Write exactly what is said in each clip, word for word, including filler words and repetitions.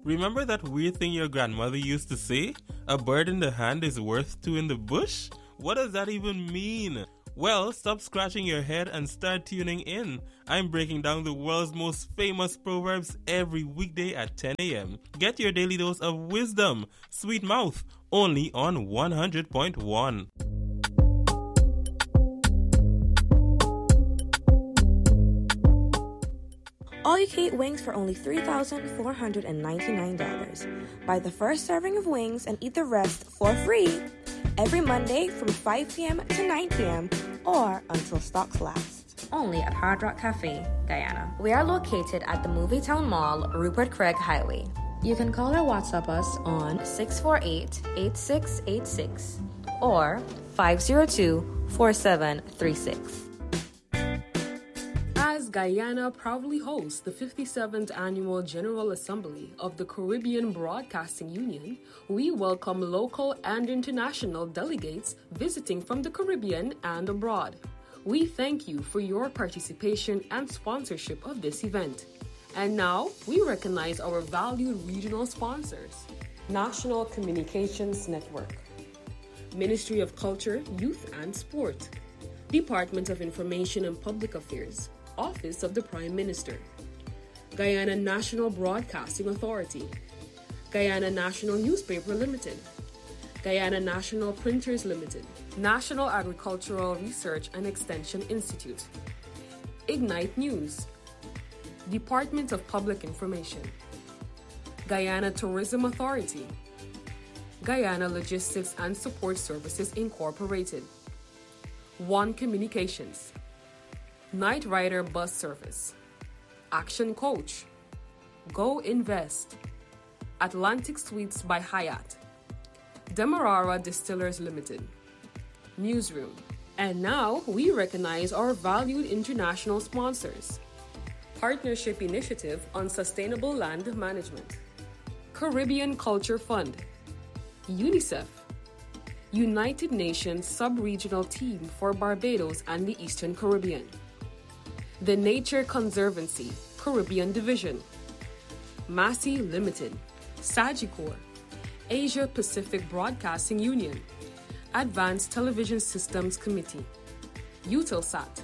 Remember that weird thing your grandmother used to say? A bird in the hand is worth two in the bush? What does that even mean? Well, stop scratching your head and start tuning in. I'm breaking down the world's most famous proverbs every weekday at ten a.m. Get your daily dose of wisdom, sweet mouth, only on one hundred point one. All you can eat wings for only three thousand four hundred ninety-nine dollars. Buy the first serving of wings and eat the rest for free every Monday from five p.m. to nine p.m. or until stocks last. Only at Hard Rock Cafe, Guyana. We are located at the Movietown Mall, Rupert Craig Highway. You can call or WhatsApp us on six four eight, eight six eight six or five zero two, four seven three six. As Guyana proudly hosts the fifty-seventh Annual General Assembly of the Caribbean Broadcasting Union, we welcome local and international delegates visiting from the Caribbean and abroad. We thank you for your participation and sponsorship of this event. And now, we recognize our valued regional sponsors. National Communications Network, Ministry of Culture, Youth and Sport, Department of Information and Public Affairs, Office of the Prime Minister, Guyana National Broadcasting Authority, Guyana National Newspaper Limited, Guyana National Printers Limited, National Agricultural Research and Extension Institute, Ignite News, Department of Public Information, Guyana Tourism Authority, Guyana Logistics and Support Services Incorporated, One Communications, Night Rider Bus Service, Action Coach, Go Invest, Atlantic Suites by Hyatt, Demerara Distillers Limited, Newsroom. And now we recognize our valued international sponsors. Partnership Initiative on Sustainable Land Management, Caribbean Culture Fund, UNICEF, United Nations Sub-Regional Team for Barbados and the Eastern Caribbean, The Nature Conservancy, Caribbean Division, Massey Limited, Sagicor, Asia Pacific Broadcasting Union, Advanced Television Systems Committee, Eutelsat.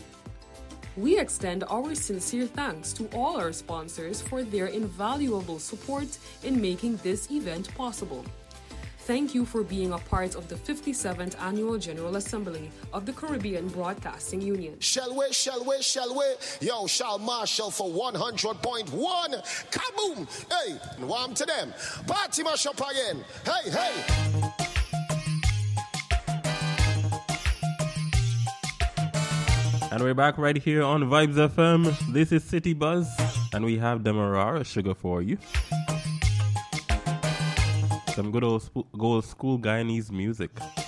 We extend our sincere thanks to all our sponsors for their invaluable support in making this event possible. Thank you for being a part of the fifty-seventh Annual General Assembly of the Caribbean Broadcasting Union. Shall we, shall we, shall we? Yo, shall Marshall for one hundred point one. Kaboom! Hey, warm to them. Party mash up again. Hey, hey. And we're back right here on Vibes F M. This is City Buzz, and we have Demerara Sugar for you. Some good old, sp- good old school Guyanese music.